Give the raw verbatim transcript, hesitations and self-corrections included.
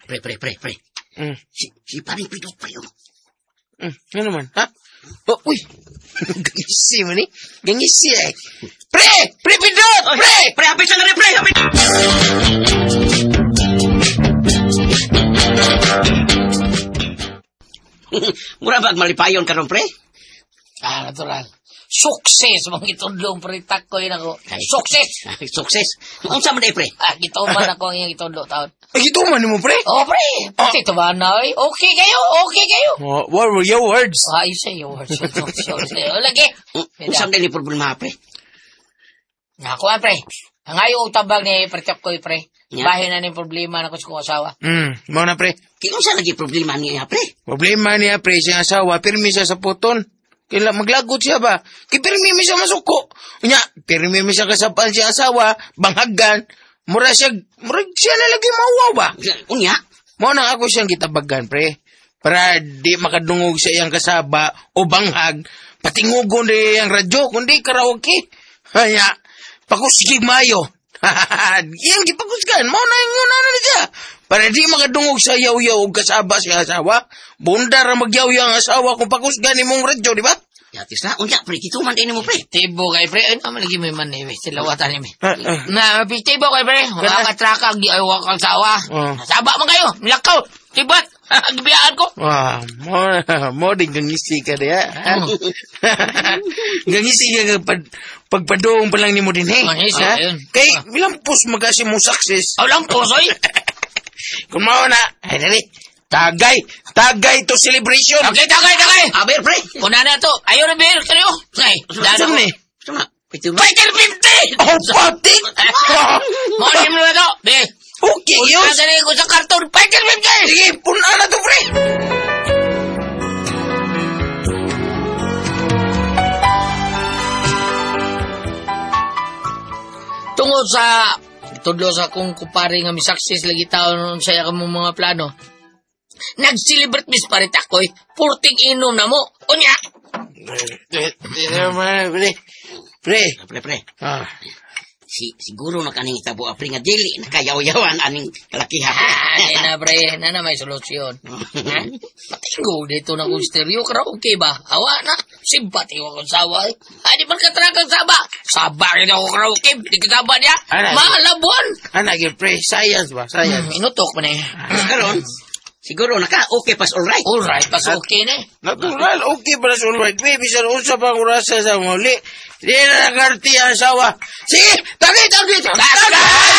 Pre, pre, pre, pre. Mm. Si, si paring pidot pre, oh. Mm. Ano man, ha? Oh, uy. Gangisi mo ni. Gangisi eh. Pre! Pre, pindot! Oy, Pre! Pre, hapit lang na rin, pre, hapit! Mura ba malipayon karon pre? Ah, natural. Sukses mga itudlong pritak ko yun ako. Sukses! Sukses. Unsa man day pre? Ah, gituman ako ang iyong itudlo taon. Ay, ito man mo, pre. Oh, pre! Pati ito ba na eh? Okay kayo, okay kayo. Oh, what were your words? Ah, you say your words. O, lagi. Unsa man day problema pre? Nakuha, pre. Ang ayaw utabag ni Perchok ko, pre. Yeah. Bahin na ni problema na ko sa kong asawa. Hmm, mo na, pre. Kaya unsa lagi problema niya pre? Problema niya, pre, siyang asawa, pirmi siya sa puton. Kaya maglagot siya ba? Kaya pirmi mi siya masuko. Nya, pirmi mi siya kasapal siya asawa, banghagan. Mura siya, mura siya na lagi mauwaw ba? Unya? Mo na ako siyang kitabagan, pre. Para di makadungog sa iyang kasaba o banghag, patingugon di ang radyo, kundi karaoke. Kaya, pakusig mayo. Iyang gipakusgan, mo na yung una na siya. Para di makadungog sa yaw-yaw o kasaba siya asawa, bundar ang magyaw-yaw ang asawa kung pakusgan imong radyo, di ba? Yatis na, unya pre, kituman din mo pre. Tibo kay pre. Ay, naman lagi may man eh. Silawatan ni me. Ah, ah. Na, tibo kay pre. Mga katraka, di ay wakang sawa. Oh. Saba man kayo. Milakaw. Tibat. Gibiyaan ko. Wah, mo, mo din gangisi ka diya. Gangisi ka pag, pagpadong pa lang ni mo din, eh. Gangisi, Ha? ayun. Kay, lampos magasi mo success. Aw lang po, soy. Kung mao na, ay dali, tagay, tagay to celebration. Okay, tagay, tagay. Aber pre. Kuna na to. Ayaw na beer kayo. Ay, dano Saan ko. ni? Sama. Ito ba? Fighter fifty! Oh, patik! Maulim mo na to. Be. Okay, Kung yun. nadali ko sa karton, Fighter fifty! Sige, puna na to, pre. Tungod sa tudlo sa kung kupari nga mi success lagi taon saya ka mong mga plano. Nag-celebrate mis parit ako'y purting inom na mo. Unya! Pre, pre. Pre, pre. Ah. Si, siguro na kaning tabo apre nga dili nakayaw-yawan aning kalakihan. Ah, di na pre, na na may solusyon. Ha? Patingo dito na kong stereo karaoke ba? Awa na, simpati ko kong sawa. Ay, di man katrakang saba. Saba rin ako karaoke, di kasaba niya. Ano? Mahalabon. Anak, yun, pre, science ba? Science. Hmm, inutok mo na eh. Karon, siguro naka okay pas all right. Alright, pas okay na eh. Natural, okay pala sa ulwag. Baby, sa unsa pang urasa sa muli. Di na nakarti ang sawa. Sige, tagay, tagay, tagay!